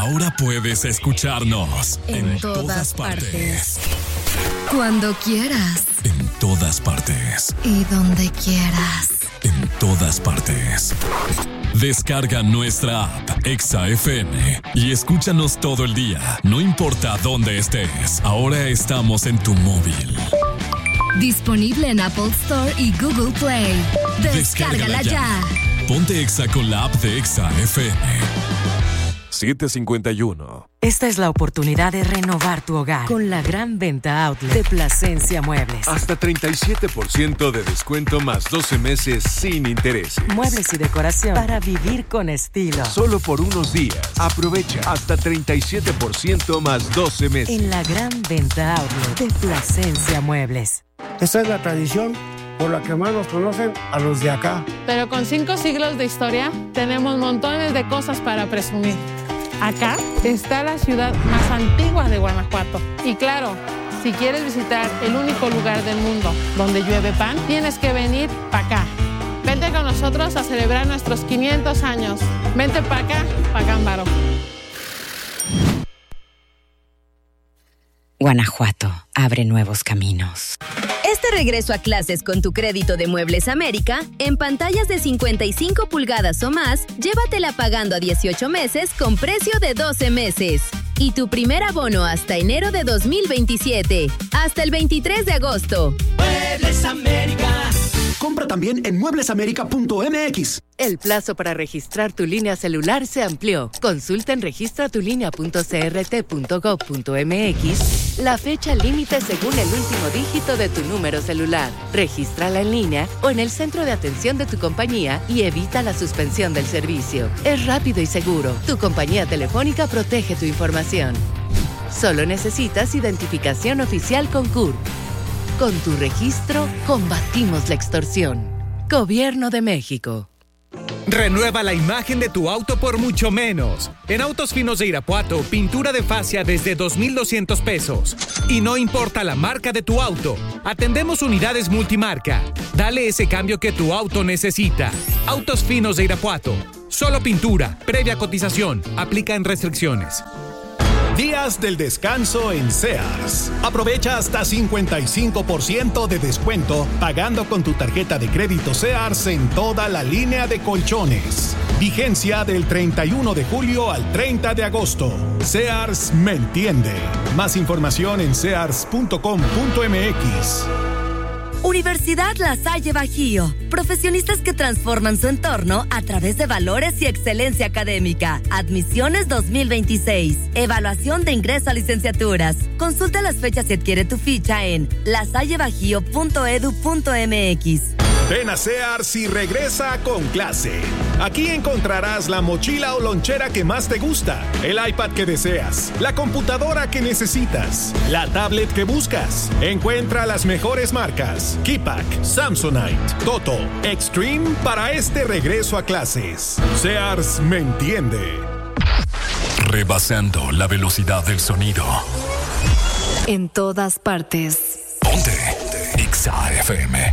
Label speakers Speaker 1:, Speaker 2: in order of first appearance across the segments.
Speaker 1: Ahora puedes escucharnos en todas partes.
Speaker 2: Cuando quieras.
Speaker 1: En todas partes.
Speaker 2: Y donde quieras.
Speaker 1: En todas partes. Descarga nuestra app Exa FM y escúchanos todo el día, no importa dónde estés. Ahora estamos en tu móvil.
Speaker 2: Disponible en Apple Store y Google Play. Descárgala ya.
Speaker 1: Ponte Exa con la app de Exa FM.
Speaker 3: 751.
Speaker 4: Esta es la oportunidad de renovar tu hogar con la gran venta outlet de Plasencia Muebles.
Speaker 3: Hasta 37% de descuento más 12 meses sin intereses.
Speaker 4: Muebles y decoración para vivir con estilo.
Speaker 3: Solo por unos días. Aprovecha hasta 37% más 12 meses.
Speaker 4: En la gran venta outlet de Plasencia Muebles.
Speaker 5: Esta es la tradición por la que más nos conocen a los de acá.
Speaker 6: Pero con 5 siglos de historia, tenemos montones de cosas para presumir. Acá está la ciudad más antigua de Guanajuato. Y claro, si quieres visitar el único lugar del mundo donde llueve pan, tienes que venir para acá. Vente con nosotros a celebrar nuestros 500 años. Vente para acá, pa' Gámbaro.
Speaker 4: Guanajuato abre nuevos caminos.
Speaker 7: Este regreso a clases con tu crédito de Muebles América, en pantallas de 55 pulgadas o más, llévatela pagando a 18 meses con precio de 12 meses. Y tu primer abono hasta enero de 2027. Hasta el 23 de agosto.
Speaker 8: Muebles América. Compra también en mueblesamerica.mx.
Speaker 4: El plazo para registrar tu línea celular se amplió. Consulta en registratulinea.crt.gov.mx la fecha límite según el último dígito de tu número celular. Regístrala en línea o en el centro de atención de tu compañía y evita la suspensión del servicio. Es rápido y seguro. Tu compañía telefónica protege tu información. Solo necesitas identificación oficial con CURP. Con tu registro, combatimos la extorsión. Gobierno de México.
Speaker 9: Renueva la imagen de tu auto por mucho menos. En Autos Finos de Irapuato, pintura de fascia desde 2,200 pesos. Y no importa la marca de tu auto, atendemos unidades multimarca. Dale ese cambio que tu auto necesita. Autos Finos de Irapuato. Solo pintura, previa cotización. Aplica en restricciones.
Speaker 10: Días del descanso en Sears. Aprovecha hasta 55% de descuento pagando con tu tarjeta de crédito Sears en toda la línea de colchones. Vigencia del 31 de julio al 30 de agosto. Sears me entiende. Más información en sears.com.mx.
Speaker 11: Universidad La Salle Bajío. Profesionistas que transforman su entorno a través de valores y excelencia académica. Admisiones 2026. Evaluación de ingreso a licenciaturas. Consulta las fechas y adquiere tu ficha en lasallebajío.edu.mx.
Speaker 10: Ven a Sears y regresa con clase. Aquí encontrarás la mochila o lonchera que más te gusta, el iPad que deseas, la computadora que necesitas, la tablet que buscas. Encuentra las mejores marcas: Keypack, Samsonite, Toto, Extreme para este regreso a clases. Sears me entiende.
Speaker 1: Rebasando la velocidad del sonido.
Speaker 2: En todas partes.
Speaker 1: Ponte Exa FM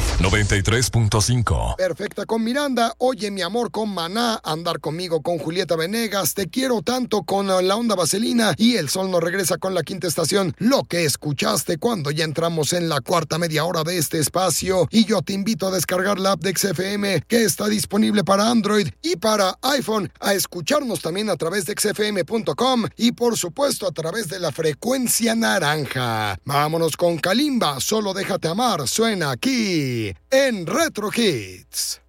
Speaker 1: 93.5.
Speaker 12: Perfecta con Miranda, Oye mi amor con Maná, Andar conmigo con Julieta Venegas, Te quiero tanto con La Onda Vaselina y El Sol nos regresa con La Quinta Estación. Lo que escuchaste cuando ya entramos en la cuarta media hora de este espacio, y yo te invito a descargar la app de XFM que está disponible para Android y para iPhone, a escucharnos también a través de xfm.com y por supuesto a través de la frecuencia naranja. Vámonos con Kalimba, Solo déjate amar, suena aquí en Retro Hits.